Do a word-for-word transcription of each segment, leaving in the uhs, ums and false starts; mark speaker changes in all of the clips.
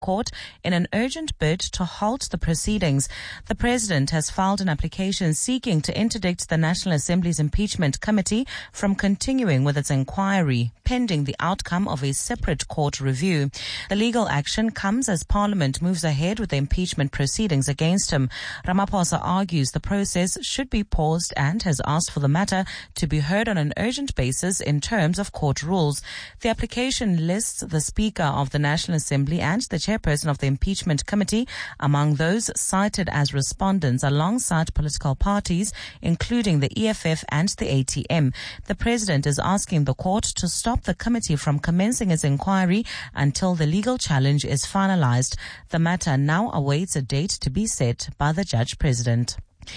Speaker 1: Court in an urgent bid to halt the proceedings. The President has filed an application seeking to interdict the National Assembly's Impeachment Committee from continuing with its inquiry, pending the outcome of a separate court review. The legal action comes as Parliament moves ahead with the impeachment proceedings against him. Ramaphosa argues the process should be paused and has asked for the matter to be heard on an urgent basis in terms of court rules. The application lists the Speaker of the National Assembly and the chairperson of the Impeachment Committee among those cited as respondents alongside political parties, including the E F F and the A T M. The President is asking the court to stop the committee from commencing its inquiry until the legal challenge is finalized. The matter now awaits a date to be set by the Judge President.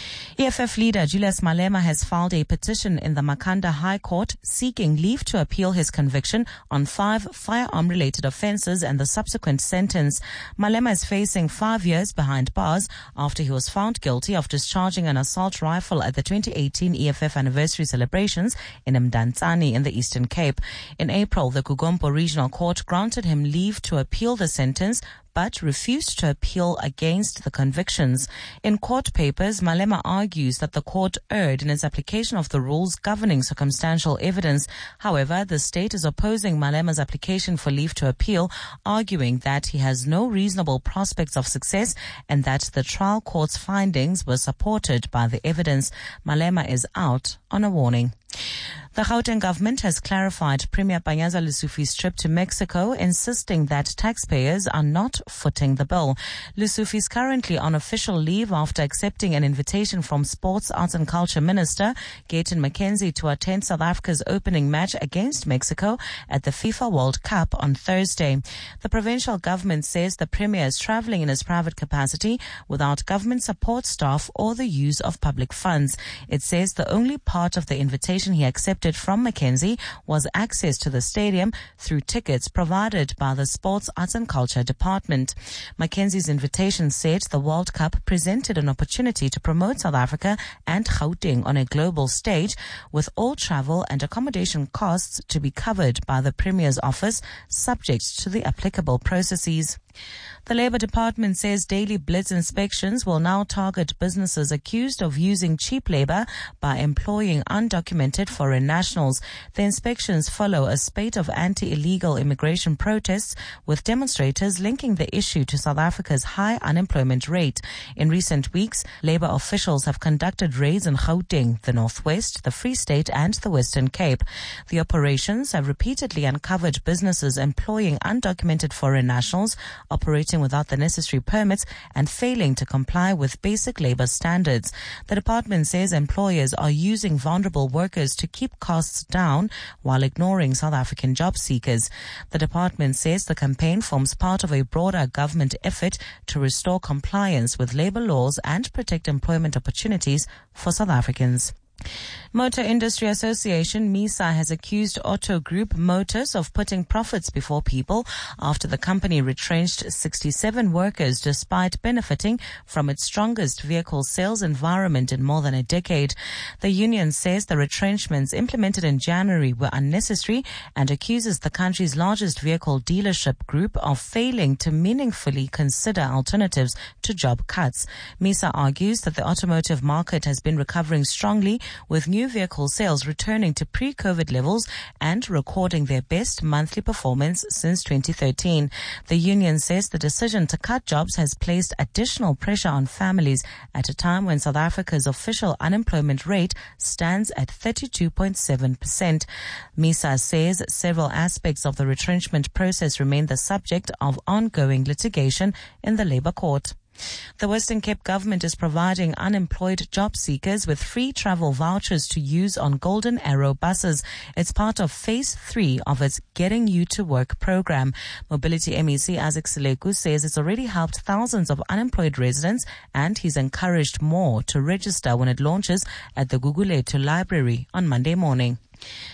Speaker 1: E F F leader Julius Malema has filed a petition in the Makhanda High Court seeking leave to appeal his conviction on five firearm-related offences and the subsequent sentence. Malema is facing five years behind bars after he was found guilty of discharging an assault rifle at the twenty eighteen E F F anniversary celebrations in Mdantsane in the Eastern Cape. In April, the Kugompo Regional Court granted him leave to appeal the sentence, but refused to appeal against the convictions. In court papers, Malema argues that the court erred in its application of the rules governing circumstantial evidence. However, the state is opposing Malema's application for leave to appeal, arguing that he has no reasonable prospects of success and that the trial court's findings were supported by the evidence. Malema is out on a warning. The Gauteng government has clarified Premier Panyaza Lesufi's trip to Mexico, insisting that taxpayers are not footing the bill. Lesufi is currently on official leave after accepting an invitation from Sports, Arts and Culture Minister Gayton McKenzie to attend South Africa's opening match against Mexico at the FIFA World Cup on Thursday. The provincial government says the Premier is travelling in his private capacity without government support staff or the use of public funds. It says the only part of the invitation he accepted from McKenzie was access to the stadium through tickets provided by the Sports, Arts and Culture Department. McKenzie's invitation said the World Cup presented an opportunity to promote South Africa and Gauteng on a global stage, with all travel and accommodation costs to be covered by the Premier's office, subject to the applicable processes. The Labour Department says daily blitz inspections will now target businesses accused of using cheap labour by employing undocumented foreign nationals. The inspections follow a spate of anti-illegal immigration protests, with demonstrators linking the issue to South Africa's high unemployment rate. In recent weeks, Labour officials have conducted raids in Gauteng, the Northwest, the Free State and the Western Cape. The operations have repeatedly uncovered businesses employing undocumented foreign nationals, operating without the necessary permits and failing to comply with basic labor standards. The department says employers are using vulnerable workers to keep costs down while ignoring South African job seekers. The department says the campaign forms part of a broader government effort to restore compliance with labor laws and protect employment opportunities for South Africans. Motor Industry Association MISA has accused Auto Group Motors of putting profits before people after the company retrenched sixty-seven workers despite benefiting from its strongest vehicle sales environment in more than a decade. The union says the retrenchments implemented in January were unnecessary and accuses the country's largest vehicle dealership group of failing to meaningfully consider alternatives to job cuts. MISA argues that the automotive market has been recovering strongly, with new vehicle sales returning to pre-COVID levels and recording their best monthly performance since twenty thirteen. The union says the decision to cut jobs has placed additional pressure on families at a time when South Africa's official unemployment rate stands at thirty-two point seven percent. MISA says several aspects of the retrenchment process remain the subject of ongoing litigation in the Labour Court. The Western Cape government is providing unemployed job seekers with free travel vouchers to use on Golden Arrow buses. It's part of phase three of its Getting You to Work program. Mobility M E C Isaac Seleku says it's already helped thousands of unemployed residents, and he's encouraged more to register when it launches at the Gugulethu Library on Monday morning.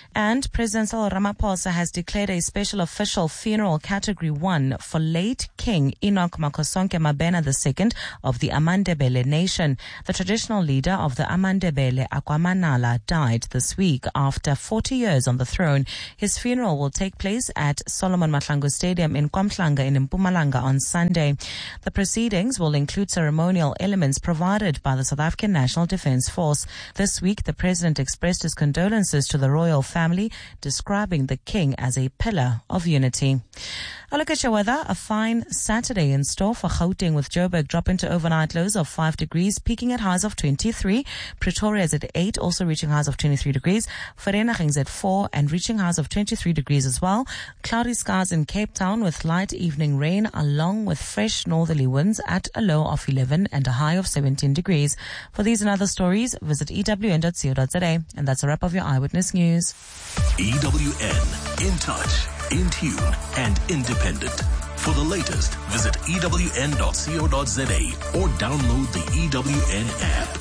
Speaker 1: And President Cyril Ramaphosa has declared a special official funeral category one for late King Enoch Makosonke Mabena the second of the Amandebele nation. The traditional leader of the Amandebele, Akwamanala, died this week after forty years on the throne. His funeral will take place at Solomon Mahlangu Stadium in KwaMhlanga in Mpumalanga on Sunday. The proceedings will include ceremonial elements provided by the South African National Defence Force. This week, the president expressed his condolences to the royal family, describing the king as a pillar of unity. A look at your weather. A fine Saturday in store for Gauteng, with Joburg dropping to overnight lows of five degrees, peaking at highs of twenty-three. Pretoria is at eight, also reaching highs of twenty-three degrees. Vereeniging is at four and reaching highs of twenty-three degrees as well. Cloudy skies in Cape Town with light evening rain along with fresh northerly winds at a low of eleven and a high of seventeen degrees. For these and other stories, visit E W N dot co dot za. And that's a wrap of your Eyewitness News.
Speaker 2: E W N, in touch, in tune, and independent. For the latest, visit E W N dot co dot za or download the E W N app.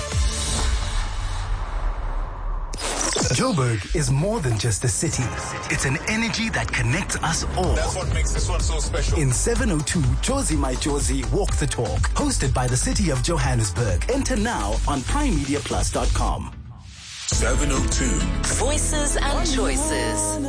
Speaker 3: Joburg is more than just a city. It's an energy that connects us all.
Speaker 4: That's what makes this one so special.
Speaker 3: In seven oh two, Josie My Josie Walk the Talk, hosted by the City of Johannesburg. Enter now on prime media plus dot com.
Speaker 2: seven oh two.
Speaker 5: Voices and choices.